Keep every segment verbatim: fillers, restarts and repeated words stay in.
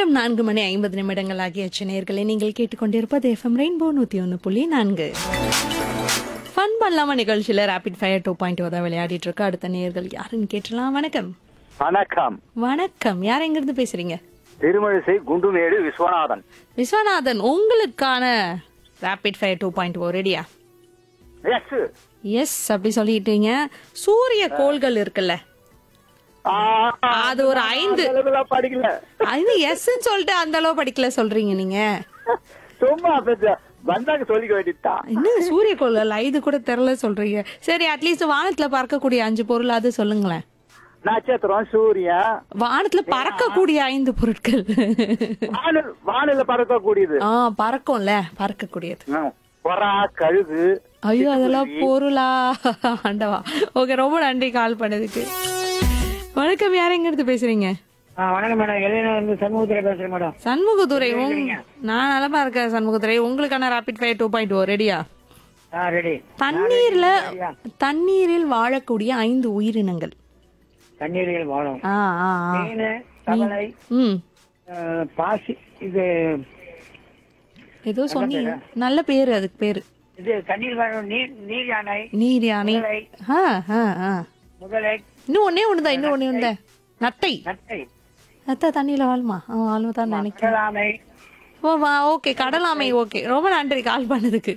நேரம் நான்கு மணி ஐம்பது நிமிடங்கள் ஆகிய நேயர்களை நீங்கள் கேட்டுக்கொண்டிருப்பது எஃப்எம் ரெயின்போ நூத்தி ஒன்று புள்ளி நான்கு. ஃபன் பண்ணலாமா நிகழ்ச்சியில ரேபிட் ஃபயர் டூ பாயிண்ட் ஓ தான் விளையாடிட்டு இருக்கு. அடுத்த நேயர்கள் யாருன்னு கேட்டலாம். வணக்கம். வணக்கம். வணக்கம். யார் எங்க இருந்து பேசுறீங்க? திருமழிசை குண்டுமேடு விஸ்வநாதன். விஸ்வநாதன், உங்களுக்கான ரேபிட் ஃபயர் டூ பாயிண்ட் ஓ ரெடியா? எஸ் எஸ் அப்படி சொல்லிட்டீங்க. சூரிய கோள்கள் இருக்குல்ல, அது ஒரு ஐந்து. படிக்கல அது எஸ் சொல்லிட்டு அந்த அளவு படிக்கல சொல்றீங்க நீங்க. சும்மா வந்தாங்க சொல்லிக்க வேண்டியதுதான். என்ன சூரிய கோள்கள் ஐந்து கூட தெரியல சொல்றீங்க. சரி, அட்லீஸ்ட் வானத்துல பறக்கக்கூடிய அஞ்சு பொருள் அது சொல்லுங்களேன். நட்சத்திரம், சூரியன். வானத்துல பறக்கக்கூடிய ஐந்து பொருட்கள். வானில பறக்கக்கூடியது. ஆ, பறக்கும்ல, பறக்கக்கூடியது. புறா, கழுகு. ஐயோ, அதெல்லாம் பொருளா? ஆண்டவா. ஓகே, ரொம்ப நன்றி கால் பண்ணதுக்கு. வணக்கம். யார் எங்க இருந்து பேசுறீங்க? வணக்கம் மேடம், எழுதின சண்முகத்துறை பேசுறேன் மேடம். சண்முகத்துறை, நான் நலமா இருக்கேன். சண்முகத்துறை, உங்களுக்கான ராபிட் ஃபயர் டூ பாயிண்ட் ஓ ரெடியா? ரெடி. தண்ணீர்ல தண்ணீரில் வாழக்கூடிய ஐந்து உயிரினங்கள். தண்ணீரில் வாழும். ஆ ஆ மீன், தவளை, ம் பாசி. இது ஏதோ சொன்னீங்க, நல்ல பேரு. அதுக்கு பேரு இது தண்ணீர் வாழும். நீர் நீர் யானை. நீர் யானை. ஆ ஆ ஆ முதலை. இன்னும் ஒன்னே ஒண்ணுதான். இன்னும் ஒண்ணே ஒண்ணு நத்தை. நத்தை. நத்தை தண்ணியில வாழுமா? வாழும் தான் நினைக்கிறேன். கடலாமை. ஓ வா, ஓகே, கடலாமை. ஓகே, ரொம்ப நன்றி கால் பண்ணதுக்கு.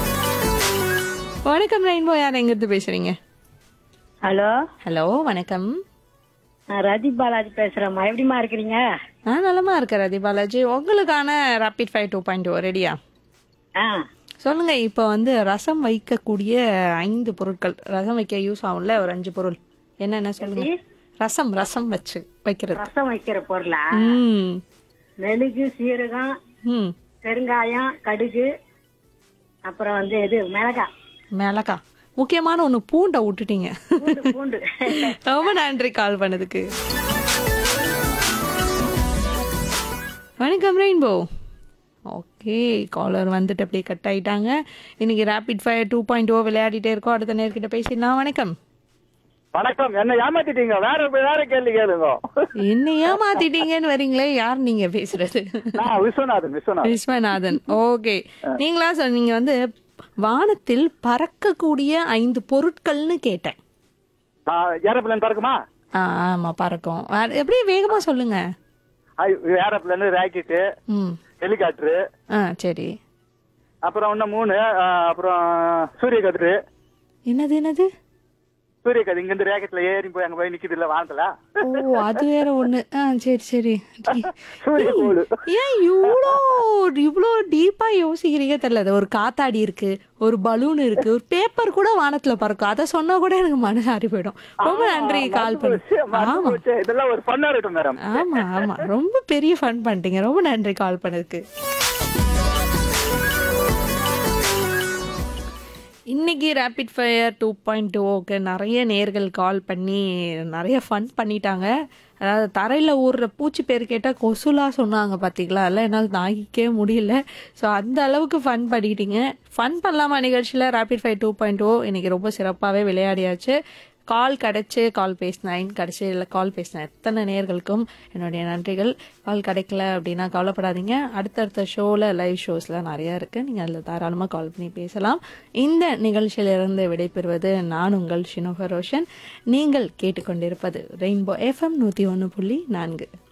வணக்கம் ரெயின்போ, யார் எங்க இருந்து பேசுறீங்க? ஹலோ. ஹலோ, வணக்கம். நான் ரதி பாலாஜி பேசுறேம்மா. எப்படிமா இருக்கிறீங்க? நான் நலமா இருக்கேன் ரதி பாலாஜி. உங்களுக்கான ராபிட் ஃபயர் டூ பாயிண்ட் ஓ ரெடியா? ஆ சொல்லுங்க. இப்ப வந்து ரசம் வைக்கக்கூடிய ஐந்து பொருட்கள். ரசம் வைக்க யூஸ் ஆகும்ல ஒரு அஞ்சு பொருள். என்னென்ன சொல்லுங்க. ரசம் ரசம் வச்சு வைக்கிறது. ரசம் வைக்கிற பொருளா? ம் மெழுகு, சீரகம், ம் பெருங்காயம், கடுகு, அப்புறம் வந்து இது மிளகாய். மிளகா. முக்கியமான ஒண்ணு, பூண்டை விட்டுட்டீங்க. பூண்டு பூண்டு. ரொம்ப நன்றி கால் பண்ணதுக்கு. வணக்கம் ரெயின்போ. ஓகே, காலர் வந்துட்டு அப்படியே கட் ஆயிட்டாங்க. இன்னைக்கு ரேபிட் ஃபயர் டூ பாயிண்ட் ஓ விளையாடிட்டே இருக்கோம். அடுத்த நேர்கிட்ட பேசிடலாம். வணக்கம். வணக்கம். என்ன ஏமாத்திட்டீங்க? வேற வேற கேள்வி கேளுங்க. என்ன ஏமாத்திட்டீங்கன்னு வரீங்களே, யார் நீங்க பேசுறது? நான் விஸ்வநாதன். விஸ்வநாதன் விஸ்வநாதன். ஓகே, நீங்களா சொன்னீங்க வந்து வானத்தில் பறக்கக்கூடிய ஐந்து பொருட்கள்னு கேட்டேன். ஏரோப்ளேன் பறக்குமா? ஆமா, பறக்கும். எப்படி வேகமா சொல்லுங்க. ஏரோப்ளேன், ராக்கெட்டு, ம் ஹெலிகாப்டரு. ஆ சரி. அப்புறம் இன்னும் மூணு. அப்புறம் சூரிய கதிரு. என்னது என்னது? சூரிய கதிர். இங்க இருந்து ராக்கெட்ல ஏறி போய் அங்க போய் நிக்குது இல்ல வானத்துல. ஓ, அது வேற ஒண்ணு. ஆ சரி சரி. சூரிய கோள். ஏன் இவ்வளோ இவ்வளோ டீப்பா யோசிக்கிறீங்க தெரியல. ஒரு காத்தாடி இருக்கு, ஒரு பலூன் இருக்கு, ஒரு பேப்பர் கூட வானத்துல பறக்கும். அதை சொன்னா கூட எனக்கு மனசு ஆறி போயிடும். ரொம்ப நன்றி கால் பண்ணி. ஆமா, இதெல்லாம் ஒரு ஃபன்னா இருக்கும் மேடம். ஆமா ஆமா, ரொம்ப பெரிய ஃபன் பண்ணிட்டீங்க. ரொம்ப நன்றி கால் பண்ணதுக்கு. இன்னைக்கு ரேபிட் ஃபயர் டூ பாயிண்ட் ஓக்கு நிறைய நேர்கள் கால் பண்ணி நிறைய ஃபன் பண்ணிட்டாங்க. அதாவது தரையில் ஊறுற பூச்சி பேர் கேட்டால் கொசுலா சொன்னாங்க பார்த்தீங்களா? அதெல்லாம் என்னால் தாங்கிக்கவே முடியல. ஸோ அந்த அளவுக்கு ஃபன் பண்ணிட்டீங்க. ஃபன் பண்ணலாமா நிகழ்ச்சியில் ரேபிட் ஃபயர் டூ பாயிண்ட் ஓ இன்னைக்கு ரொம்ப சிறப்பாகவே விளையாடியாச்சு. கால் கிடைச்சி கால் பேசினேன் கிடைச்சி இல்லை கால் பேசினேன் எத்தனை நேர்களுக்கும் என்னுடைய நன்றிகள். கால் கிடைக்கல அப்படின்னா கவலைப்படாதீங்க. அடுத்தடுத்த ஷோவில் லைவ் ஷோஸ்லாம் நிறையா இருக்குது. நீங்கள் அதில் தாராளமாக கால் பண்ணி பேசலாம். இந்த நிகழ்ச்சியிலிருந்து விடைபெறுவது நான் உங்கள் ஷினோஃபர் ரோஷன். நீங்கள் கேட்டுக்கொண்டிருப்பது ரெயின்போ எஃப்எம் நூற்றி ஒன்று புள்ளி நான்கு.